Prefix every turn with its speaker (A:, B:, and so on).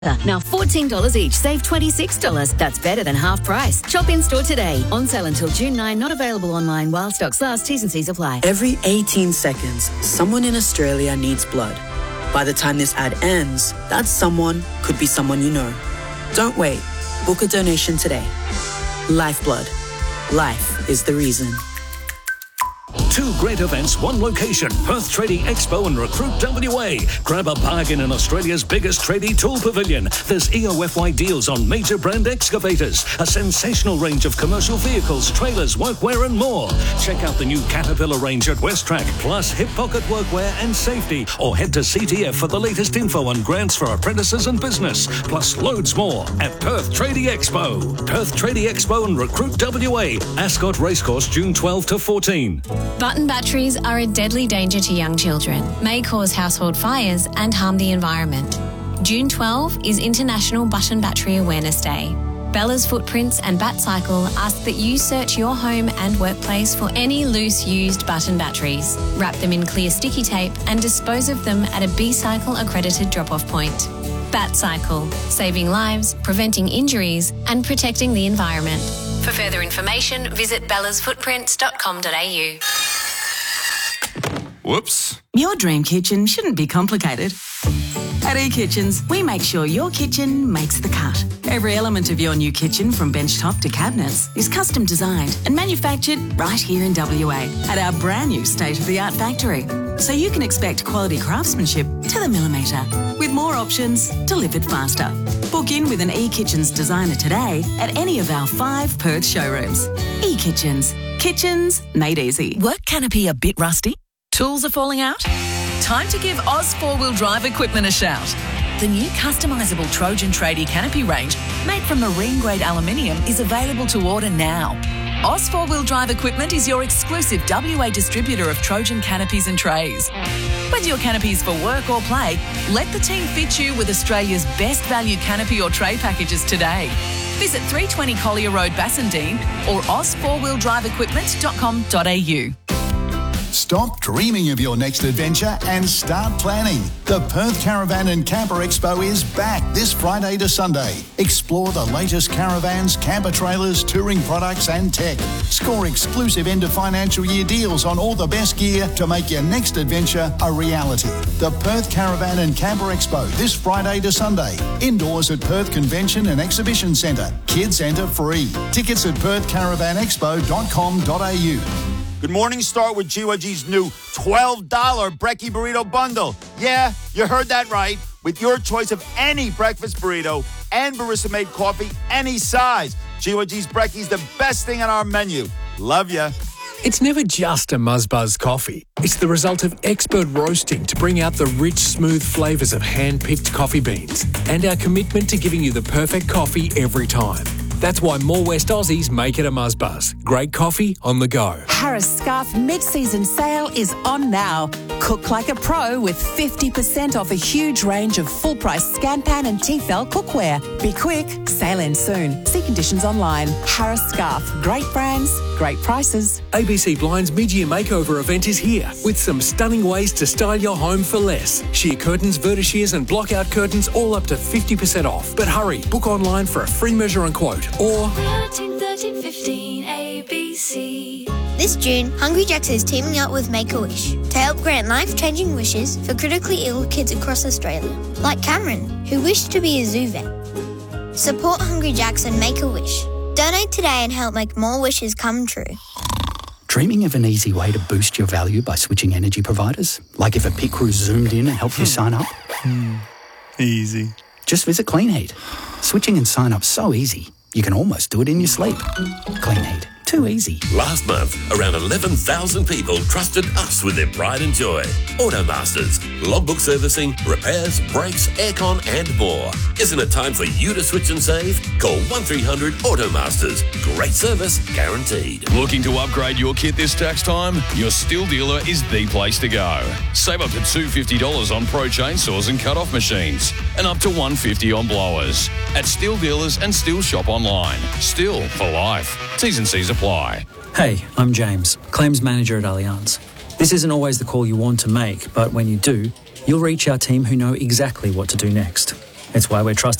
A: Now $14 each, save $26. That's better than half price. Shop in-store today. On sale until June 9, not available online while stocks last. T's and C's apply.
B: Every 18 seconds, someone in Australia needs blood. By the time this ad ends, that someone could be someone you know. Don't wait. Book a donation today. Lifeblood. Life is the reason.
C: Two great events, one location. Perth Tradie Expo and Recruit WA. Grab a bargain in Australia's biggest tradie tool pavilion. There's EOFY deals on major brand excavators, a sensational range of commercial vehicles, trailers, workwear and more. Check out the new Caterpillar range at Westrack, plus hip pocket workwear and safety. Or head to CTF for the latest info on grants for apprentices and business, plus loads more at Perth Tradie Expo. Perth Tradie Expo and Recruit WA. Ascot Racecourse, June 12 to 14.
D: Button batteries are a deadly danger to young children, may cause household fires and harm the environment. June 12 is International Button Battery Awareness Day. Bella's Footprints and BatCycle ask that you search your home and workplace for any loose used button batteries, wrap them in clear sticky tape and dispose of them at a B-Cycle accredited drop-off point. BatCycle, saving lives, preventing injuries and protecting the environment. For further information, visit bellasfootprints.com.au.
E: Whoops.
F: Your dream kitchen shouldn't be complicated. At eKitchens, we make sure your kitchen makes the cut. Every element of your new kitchen, from benchtop to cabinets, is custom designed and manufactured right here in WA at our brand new state-of-the-art factory. So you can expect quality craftsmanship to the millimetre, with more options delivered faster. Book in with an eKitchens designer today at any of our 5 Perth showrooms. eKitchens. Kitchens made easy.
G: Work canopy a bit rusty? Tools are falling out? Time to give Oz 4-wheel drive equipment a shout. The new customisable Trojan Tradie canopy range, made from marine-grade aluminium, is available to order now. Oz 4-wheel drive equipment is your exclusive WA distributor of Trojan canopies and trays. Whether your canopy is for work or play, let the team fit you with Australia's best value canopy or tray packages today. Visit 320 Collier Road, Bassendean or oz4wheeldriveequipment.com.au.
H: Stop dreaming of your next adventure and start planning. The Perth Caravan and Camper Expo is back this Friday to Sunday. Explore the latest caravans, camper trailers, touring products and tech. Score exclusive end of financial year deals on all the best gear to make your next adventure a reality. The Perth Caravan and Camper Expo this Friday to Sunday. Indoors at Perth Convention and Exhibition Centre. Kids enter free. Tickets at perthcaravanexpo.com.au.
I: Good morning. Start with GYG's new $12 Brekkie Burrito Bundle. Yeah, you heard that right. With your choice of any breakfast burrito and barista-made coffee, any size. GYG's Brekkie's the best thing on our menu. Love ya.
J: It's never just a Muzzbuzz coffee. It's the result of expert roasting to bring out the rich, smooth flavours of hand-picked coffee beans and our commitment to giving you the perfect coffee every time. That's why more West Aussies make it a Muzzbuzz. Great coffee on the go.
K: Harris Scarf mid-season sale is on now. Cook like a pro with 50% off a huge range of full-price Scanpan and Tefal cookware. Be quick, sale ends soon. See conditions online. Harris Scarf. Great brands, great prices.
J: ABC Blind's mid-year makeover event is here with some stunning ways to style your home for less. Sheer curtains, vertishears and block-out curtains all up to 50% off. But hurry, book online for a free measure and quote. Or
L: 1315 ABC. This June, Hungry Jack's is teaming up with Make-A-Wish to help grant life-changing wishes for critically ill kids across Australia, like Cameron, who wished to be a zoo vet. Support Hungry Jack's and Make-A-Wish. Donate today and help make more wishes come true.
M: Dreaming of an easy way to boost your value by switching energy providers? Like if a pit crew zoomed in and helped you sign up?
N: Easy.
M: Just visit Clean Heat. Switching and sign up so easy, you can almost do it in your sleep. Clean Heat. Too easy.
O: Last month, around 11,000 people trusted us with their pride and joy. Automasters. Logbook servicing, repairs, brakes, aircon and more. Isn't it time for you to switch and save? Call 1300 Automasters. Great service guaranteed.
E: Looking to upgrade your kit this tax time? Your Stihl dealer is the place to go. Save up to $250 on Pro chainsaws and cut-off machines and up to $150 on blowers. At Stihl dealers and Stihl shop online. Stihl for life. T's and C's apply.
P: Hey, I'm James, Claims Manager at Allianz. This isn't always the call you want to make, but when you do, you'll reach our team who know exactly what to do next. It's why we're trusted